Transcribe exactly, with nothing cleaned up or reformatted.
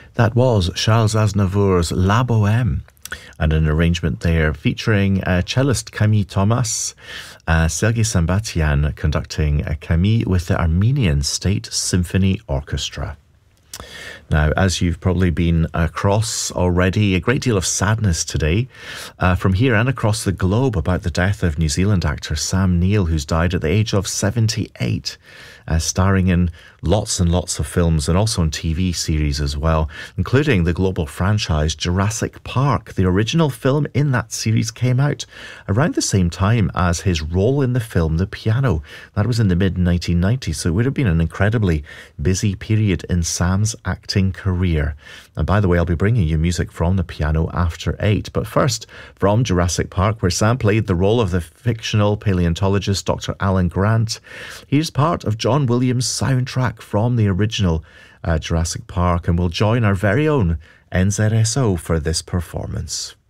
That was Charles Aznavour's La Bohème, and an arrangement there featuring uh, cellist Camille Thomas, uh, Sergei Sambatian conducting uh, Camille with the Armenian State Symphony Orchestra. Now, as you've probably been across already, a great deal of sadness today uh, from here and across the globe about the death of New Zealand actor Sam Neill, who's died at the age of seventy-eight, uh, starring in lots and lots of films and also on T V series as well, including the global franchise Jurassic Park. The original film in that series came out around the same time as his role in the film The Piano. That was in the mid nineteen nineties, so it would have been an incredibly busy period in Sam's acting career. And by the way, I'll be bringing you music from The Piano after eight. But first, from Jurassic Park, where Sam played the role of the fictional paleontologist Doctor Alan Grant. Here's part of John Williams' soundtrack from the original uh, Jurassic Park, and we'll join our very own N Z S O for this performance.